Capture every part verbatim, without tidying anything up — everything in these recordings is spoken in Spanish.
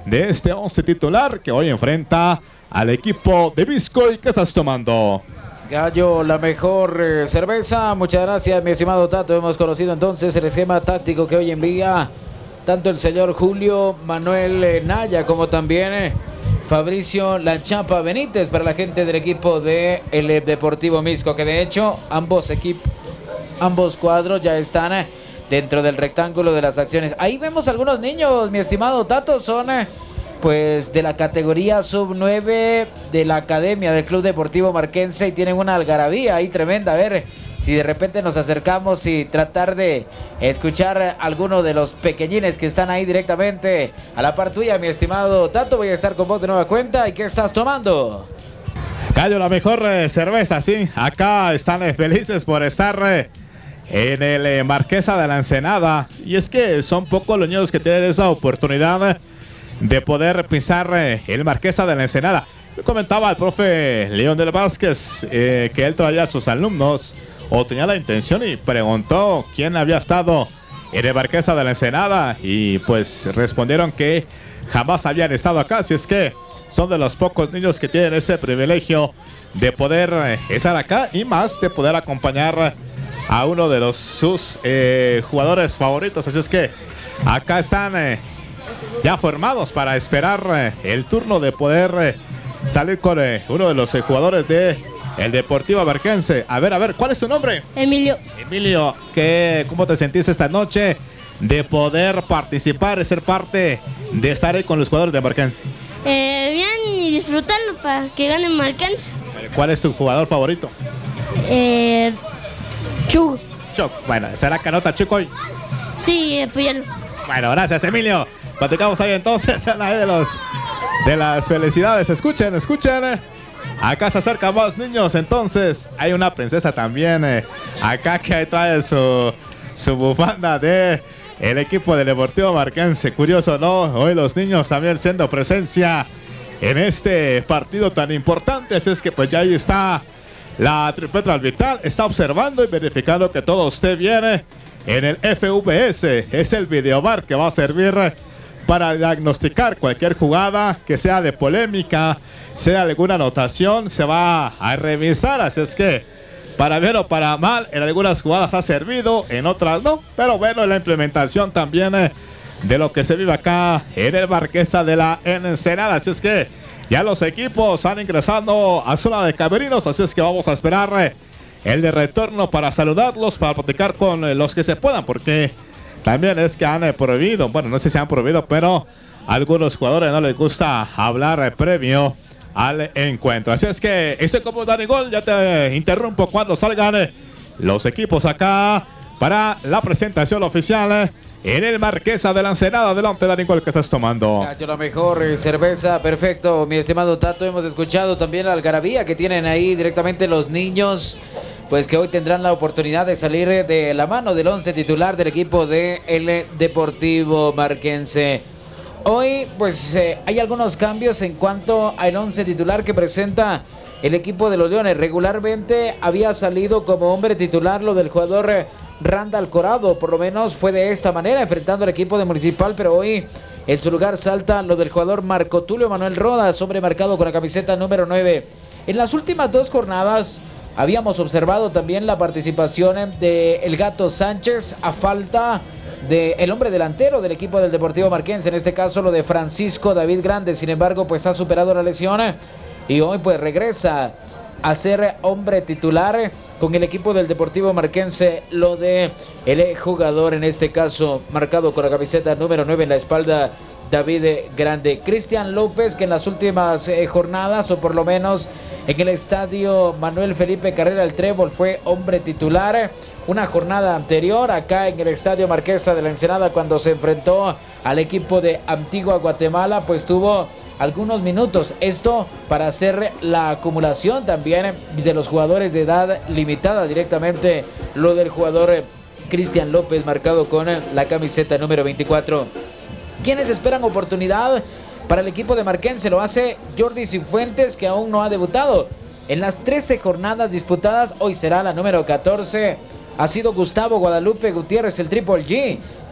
de este once titular que hoy enfrenta al equipo de Viscoy. ¿Qué estás tomando? Gallo, la mejor eh, cerveza. Muchas gracias, mi estimado Tato. Hemos conocido entonces el esquema táctico que hoy envía tanto el señor Julio Manuel eh, Naya como también eh, Fabricio La Chapa Benítez para la gente del equipo de el Deportivo Misco, que de hecho ambos equipos, ambos cuadros ya están eh, dentro del rectángulo de las acciones. Ahí vemos algunos niños, mi estimado Tato, son eh, pues de la categoría sub nueve de la academia del Club Deportivo Marquense y tienen una algarabía ahí tremenda. A ver si de repente nos acercamos y tratar de escuchar a alguno de los pequeñines que están ahí directamente a la par tuya, mi estimado Tato. Voy a estar con vos de nueva cuenta. ¿Y qué estás tomando? Gallo, la mejor eh, cerveza, sí. Acá están eh, felices por estar eh, en el eh, Marquesa de la Ensenada. Y es que son pocos los niños que tienen esa oportunidad eh, de poder pisar eh, el Marquesa de la Ensenada. Yo comentaba al profe León del Vázquez eh, que él traía a sus alumnos o tenía la intención y preguntó quién había estado en el Marquesa de la Ensenada y pues respondieron que jamás habían estado acá. Así es que son de los pocos niños que tienen ese privilegio de poder eh, estar acá y más de poder acompañar a uno de los sus eh, jugadores favoritos. Así es que acá están eh, ya formados para esperar eh, el turno de poder eh, salir con eh, uno de los eh, jugadores de el Deportivo Marquense. A ver, a ver, ¿cuál es tu nombre? Emilio. Emilio, ¿qué, ¿cómo te sentiste esta noche de poder participar y ser parte de estar ahí con los jugadores de Marquense? Eh, bien, y disfrutarlo para que gane Marquense. ¿Cuál es tu jugador favorito? Eh, Chug. Chuck. Bueno, ¿será que anota Chuck hoy? Sí, apoyarlo. Bueno, gracias, Emilio. Platicamos ahí entonces de los de las felicidades. Escuchen, escuchen. Acá se acercan más niños, entonces hay una princesa también eh, acá que trae su, su bufanda de el equipo del Deportivo Marquense. Curioso, ¿no? Hoy los niños también siendo presencia en este partido tan importante. Así es que pues ya ahí está la tripleta arbitral, está observando y verificando que todo esté bien eh, en el F V S. Es el videobar que va a servir eh, para diagnosticar cualquier jugada que sea de polémica, sea alguna anotación, se va a revisar. Así es que, para bien o para mal, en algunas jugadas ha servido, en otras no. Pero bueno, la implementación también eh, de lo que se vive acá en el Marquesa de la Ensenada. Así es que ya los equipos han ingresado a zona de camerinos. Así es que vamos a esperar eh, el de retorno para saludarlos, para platicar con eh, los que se puedan, porque también es que han eh, prohibido, bueno, no sé si han prohibido, pero a algunos jugadores no les gusta hablar eh, previo al encuentro. Así es que estoy como Dani Gol, ya te interrumpo cuando salgan eh, los equipos acá para la presentación oficial eh, en el Marquesa de la Ensenada. Adelante, Dani Gol, ¿qué estás tomando? Yo la mejor eh, cerveza, perfecto, mi estimado Tato. Hemos escuchado también la algarabía que tienen ahí directamente los niños, pues que hoy tendrán la oportunidad de salir de la mano del once titular del equipo de el Deportivo Marquense. Hoy pues eh, hay algunos cambios en cuanto al once titular que presenta el equipo de los Leones. Regularmente había salido como hombre titular lo del jugador eh, Randall Corado, por lo menos fue de esta manera enfrentando al equipo de Municipal, pero hoy en su lugar salta lo del jugador Marco Tulio Manuel Rodas, hombre marcado con la camiseta número nueve. En las últimas dos jornadas habíamos observado también la participación de el Gato Sánchez a falta del hombre delantero del equipo del Deportivo Marquense, en este caso lo de Francisco David Grande. Sin embargo, pues ha superado la lesión y hoy pues regresa a ser hombre titular con el equipo del Deportivo Marquense, lo de el jugador, en este caso marcado con la camiseta número nueve en la espalda, David Grande. Cristian López, que en las últimas eh, jornadas, o por lo menos en el estadio Manuel Felipe Carrera el Trébol, fue hombre titular. Una jornada anterior, acá en el estadio Marquesa de la Ensenada, cuando se enfrentó al equipo de Antigua Guatemala, pues tuvo algunos minutos. Esto para hacer la acumulación también de los jugadores de edad limitada, directamente lo del jugador Cristian López, marcado con la camiseta número veinticuatro. ¿Quiénes esperan oportunidad para el equipo de Marquense? Lo hace Jordi Cifuentes, que aún no ha debutado. En las trece jornadas disputadas, hoy será la número catorce, ha sido Gustavo Guadalupe Gutiérrez, el Triple G.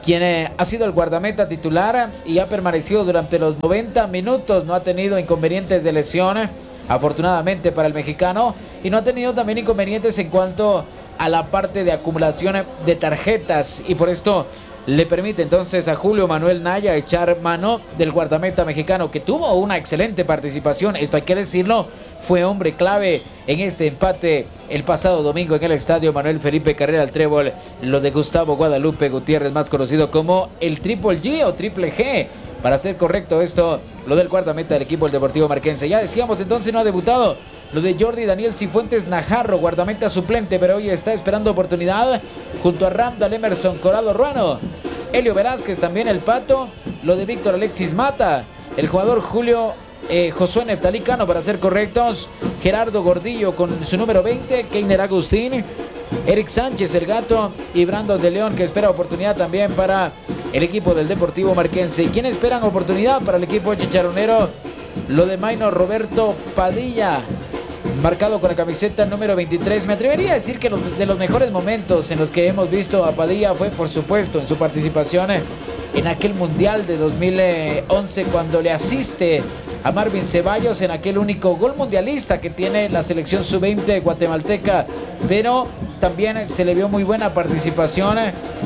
quien eh, ha sido el guardameta titular y ha permanecido durante los noventa minutos, no ha tenido inconvenientes de lesión, afortunadamente para el mexicano, y no ha tenido también inconvenientes en cuanto a la parte de acumulación de tarjetas, y por esto le permite entonces a Julio Manuel Naya echar mano del guardameta mexicano, que tuvo una excelente participación, esto hay que decirlo, fue hombre clave en este empate el pasado domingo en el estadio Manuel Felipe Carrera al Trébol, lo de Gustavo Guadalupe Gutiérrez, más conocido como el Triple G o Triple G, para ser correcto esto, lo del guardameta del equipo del Deportivo Marquense. Ya decíamos entonces, no ha debutado lo de Jordi Daniel Cifuentes Najarro, guardameta suplente, pero hoy está esperando oportunidad junto a Randall Emerson Corado Ruano, Helio Velázquez, también el Pato, lo de Víctor Alexis Mata, el jugador Julio eh, Josué Neftalí Cano, para ser correctos, Gerardo Gordillo con su número veinte, Keiner Agustín, Eric Sánchez el Gato y Brandon de León, que espera oportunidad también para el equipo del Deportivo Marquense. ¿Y quién esperan oportunidad para el equipo chicharronero? Lo de Maino Roberto Padilla, marcado con la camiseta número veintitrés. Me atrevería a decir que los, de los mejores momentos en los que hemos visto a Padilla fue, por supuesto, en su participación en aquel Mundial de dos mil once, cuando le asiste a Marvin Ceballos en aquel único gol mundialista que tiene la selección sub veinte guatemalteca, pero también se le vio muy buena participación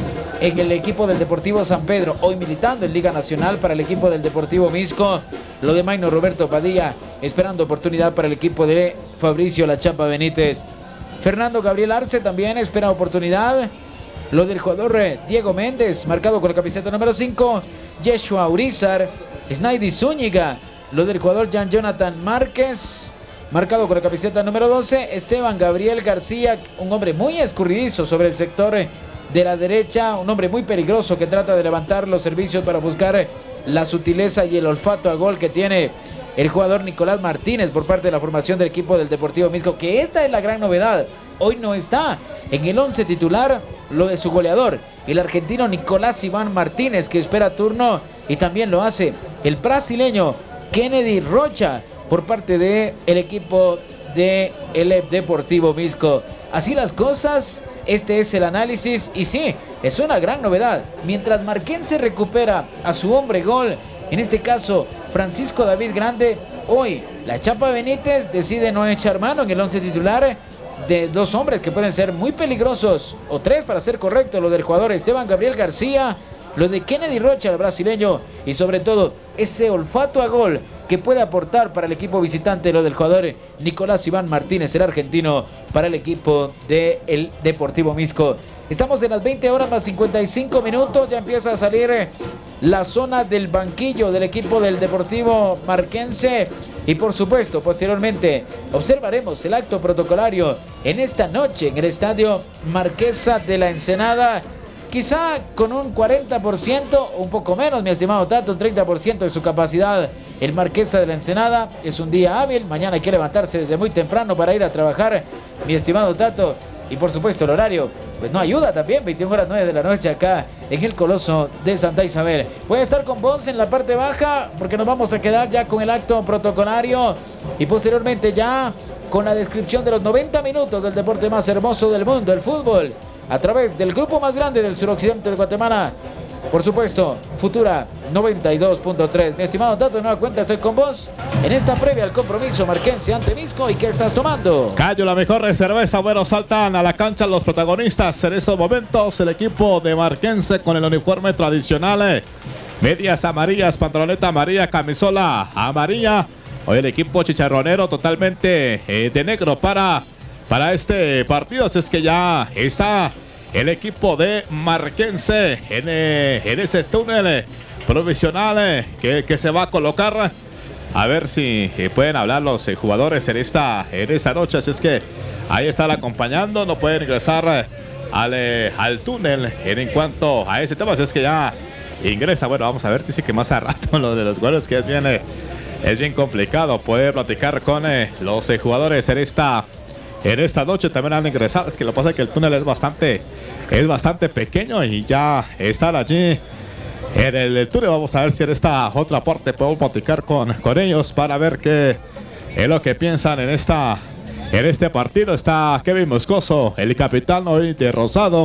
en el equipo del Deportivo San Pedro, hoy militando en Liga Nacional para el equipo del Deportivo Misco. Lo de Maino Roberto Padilla, esperando oportunidad para el equipo de Fabricio La Chapa Benítez. Fernando Gabriel Arce también espera oportunidad. Lo del jugador Diego Méndez, marcado con la camiseta número cinco. Yeshua Urizar, Snaidy Zúñiga. Lo del jugador Jan Jonathan Márquez, marcado con la camiseta número doce. Esteban Gabriel García, un hombre muy escurridizo sobre el sector de la derecha, un hombre muy peligroso que trata de levantar los servicios para buscar la sutileza y el olfato a gol que tiene el jugador Nicolás Martínez por parte de la formación del equipo del Deportivo Misco, que esta es la gran novedad. Hoy no está en el once titular lo de su goleador, el argentino Nicolás Iván Martínez, que espera turno, y también lo hace el brasileño Kennedy Rocha por parte del equipo del Deportivo Misco. Así las cosas, este es el análisis y sí, es una gran novedad. Mientras Marquense recupera a su hombre gol, en este caso Francisco David Grande, hoy la Chapa Benítez decide no echar mano en el once titular de dos hombres que pueden ser muy peligrosos, o tres para ser correcto, lo del jugador Esteban Gabriel García, lo de Kennedy Rocha, el brasileño, y sobre todo ese olfato a gol que puede aportar para el equipo visitante, lo del jugador Nicolás Iván Martínez, el argentino, para el equipo del Deportivo Misco. Estamos en las veinte horas más cincuenta y cinco minutos, ya empieza a salir la zona del banquillo del equipo del Deportivo Marquense, y por supuesto, posteriormente observaremos el acto protocolario en esta noche en el estadio Marquesa de la Ensenada, quizá con un cuarenta por ciento, un poco menos, mi estimado Tato, un treinta por ciento de su capacidad. El Marquesa de la Ensenada, es un día hábil, mañana hay que levantarse desde muy temprano para ir a trabajar, mi estimado Tato, y por supuesto el horario, pues no ayuda también, veintiuna horas nueve de la noche acá en el Coloso de Santa Isabel. Voy a estar con vos en la parte baja porque nos vamos a quedar ya con el acto protocolario y posteriormente ya con la descripción de los noventa minutos del deporte más hermoso del mundo, el fútbol, a través del grupo más grande del suroccidente de Guatemala, por supuesto, Futura noventa y dos punto tres. Mi estimado Tato, de nueva cuenta estoy con vos en esta previa al compromiso Marquense ante Misco. ¿Y qué estás tomando? Cayo, la mejor cerveza. Bueno, saltan a la cancha los protagonistas en estos momentos. El equipo de Marquense con el uniforme tradicional, medias amarillas, pantaloneta amarilla, camisola amarilla. Hoy el equipo chicharronero totalmente eh, de negro para, para este partido. Así es que ya está el equipo de Marquense en, eh, en ese túnel eh, provisional eh, que, que se va a colocar. A ver si eh, pueden hablar los eh, jugadores en esta, en esta noche. Así es que ahí están acompañando. No pueden ingresar eh, al, eh, al túnel en, en cuanto a ese tema. Así es que ya ingresa. Bueno, vamos a ver. Dice que más a rato lo de los goles, que es bien, eh, es bien complicado poder platicar con eh, los eh, jugadores en esta En esta noche. También han ingresado. Es que lo que pasa es que el túnel es bastante, es bastante pequeño y ya están allí en el túnel. Vamos a ver si en esta otra parte podemos platicar con, con ellos para ver qué es lo que piensan en esta en este partido. Está Kevin Moscoso, el capitán hoy de Rosado.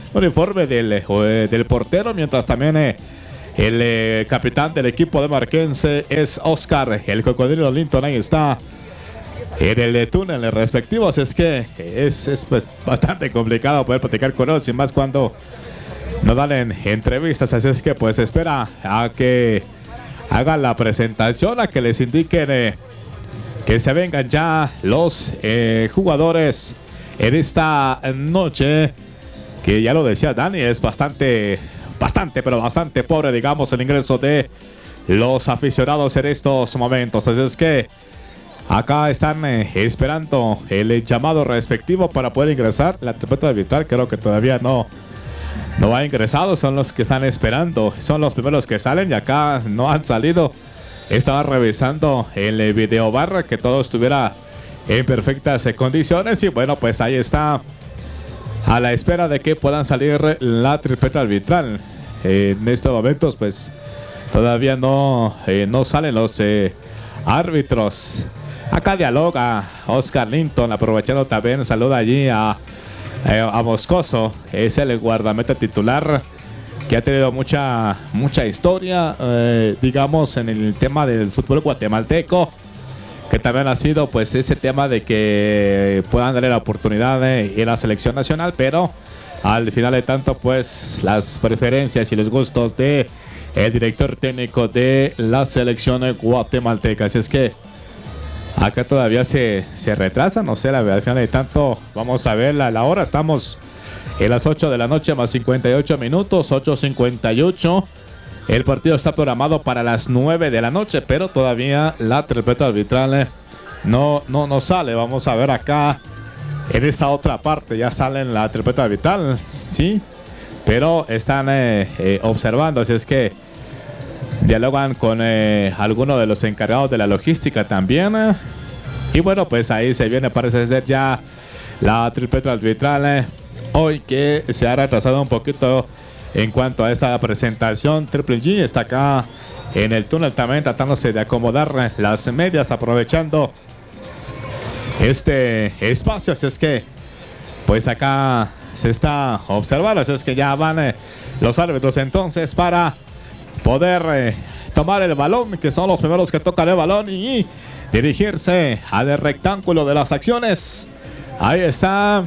uniforme del, eh, del portero, mientras también eh, el eh, capitán del equipo de Marquense es Oscar, el Cocodrilo Linton. Ahí está en el eh, túnel respectivo. Así es que es, es pues, bastante complicado poder platicar con ellos, y más cuando no dan en entrevistas. Así es que pues espera a que hagan la presentación, a que les indiquen eh, que se vengan ya los eh, jugadores en esta noche, que ya lo decía Dani, es bastante, bastante, pero bastante pobre, digamos, el ingreso de los aficionados en estos momentos. Así es que acá están eh, esperando el eh, llamado respectivo para poder ingresar. La tripeta virtual creo que todavía no, no ha ingresado, son los que están esperando, son los primeros que salen y acá no han salido. Estaba revisando el eh, video barra que todo estuviera en perfectas eh, condiciones, y bueno, pues ahí está, a la espera de que puedan salir la tripleta arbitral. Eh, en estos momentos pues todavía no, eh, no salen los eh, árbitros. Acá dialoga Oscar Linton, aprovechando también, saluda allí a, eh, a Moscoso, es el guardameta titular que ha tenido mucha, mucha historia, eh, digamos, en el tema del fútbol guatemalteco, que también ha sido pues ese tema de que puedan darle la oportunidad de ir a la selección nacional, pero al final de tanto pues las preferencias y los gustos de el director técnico de la selección guatemalteca. Así es que acá todavía se, se retrasa, no sé, la verdad, al final de tanto vamos a ver la, la hora. Estamos en las ocho de la noche más cincuenta y ocho minutos, ocho cincuenta y ocho. El partido está programado para las nueve de la noche, pero todavía la tripleta arbitral no, no, no sale. Vamos a ver acá en esta otra parte, ya salen la tripleta arbitral, sí, pero están eh, eh, observando, así es que dialogan con eh, algunos de los encargados de la logística también. Eh, y bueno, pues ahí se viene, parece ser ya la tripleta arbitral eh, hoy, que se ha retrasado un poquito en cuanto a esta presentación. Triple G está acá en el túnel también tratándose de acomodar las medias, aprovechando este espacio. Así es que pues acá se está observando, así es que ya van eh, los árbitros entonces para poder eh, tomar el balón, que son los primeros que tocan el balón, y, y dirigirse al rectángulo de las acciones. Ahí está,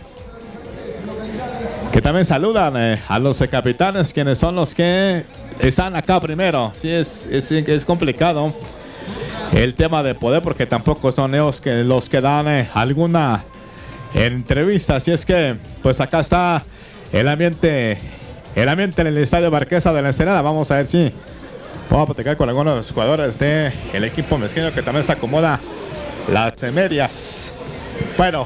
que también saludan eh, a los eh, capitanes, quienes son los que están acá primero. Sí, es, es, es complicado el tema de poder, porque tampoco son ellos que los que dan eh, alguna entrevista. Así es que pues acá está el ambiente, el ambiente en el estadio Marquesa de la Ensenada. Vamos a ver si vamos a platicar con algunos de los jugadores del equipo mezqueño, que también se acomoda las medias. Bueno,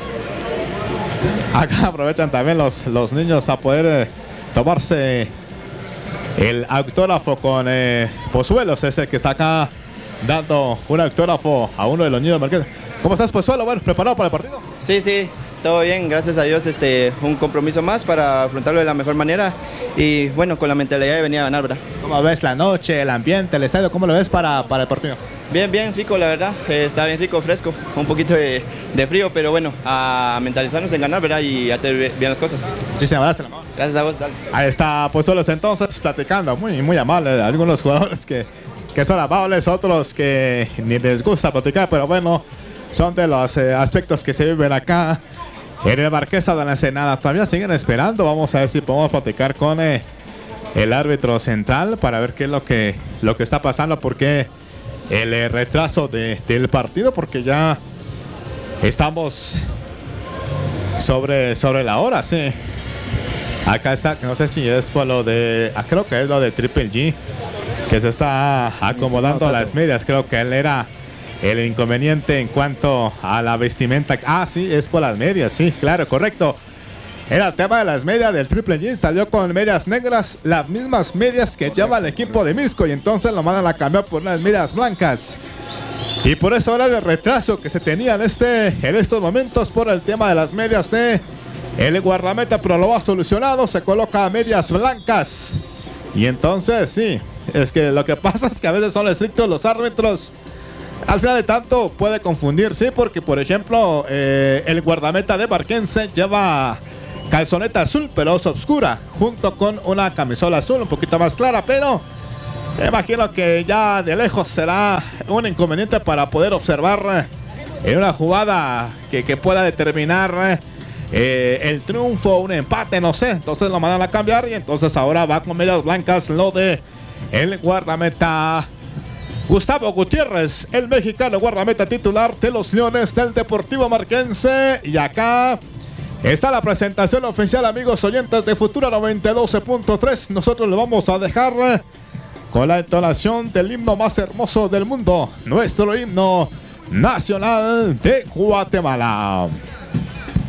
acá aprovechan también los, los niños a poder eh, tomarse el autógrafo con eh, Pozuelos, ese que está acá dando un autógrafo a uno de los niños marqueses. ¿Cómo estás, Pozuelo? Bueno, ¿preparado para el partido? Sí, sí, todo bien, gracias a Dios. Este, un compromiso más para afrontarlo de la mejor manera y bueno, con la mentalidad de venir a ganar, ¿verdad? ¿Cómo ves la noche, el ambiente, el estadio? ¿Cómo lo ves para, para el partido? Bien, bien rico, la verdad. Eh, está bien rico, fresco, un poquito de, de frío, pero bueno, a mentalizarnos en ganar, ¿verdad? Y hacer bien las cosas. Muchísimas gracias, amor. Gracias a vos, dale. Ahí está Pozuelos entonces platicando, muy, muy amable. Algunos jugadores que, que son amables, otros que ni les gusta platicar, pero bueno, son de los eh, aspectos que se viven acá en el Marquesa de la Ensenada. Todavía siguen esperando. Vamos a ver si podemos platicar con eh, el árbitro central para ver qué es lo que, lo que está pasando, porque el eh, retraso de, del partido, porque ya estamos sobre, sobre la hora, sí. Acá está, no sé si es por lo de, ah, creo que es lo de Triple G, que se está acomodando a las medias. Creo que él era el inconveniente en cuanto a la vestimenta. Ah, sí, es por las medias, sí, claro, correcto. Era el tema de las medias del Triple G. Salió con medias negras, las mismas medias que lleva el equipo de Misco, y entonces lo mandan a cambiar por unas medias blancas. Y por eso era el retraso que se tenía en, este, en estos momentos por el tema de las medias de el guardameta, pero lo ha solucionado. Se coloca medias blancas. Y entonces, sí, es que lo que pasa es que a veces son estrictos los árbitros. Al final de tanto puede confundir, sí, porque por ejemplo eh, el guardameta de Marquense lleva calzoneta azul, pero es oscura, junto con una camisola azul un poquito más clara, pero me imagino que ya de lejos será un inconveniente para poder observar en una jugada que, que pueda determinar eh, el triunfo, un empate, no sé. Entonces lo mandan a cambiar y entonces ahora va con medias blancas lo de el guardameta Gustavo Gutiérrez, el mexicano guardameta titular de los Leones del Deportivo Marquense. Y acá está la presentación oficial, amigos oyentes de Futura noventa y dos punto tres. Nosotros lo vamos a dejar con la entonación del himno más hermoso del mundo, nuestro himno nacional de Guatemala.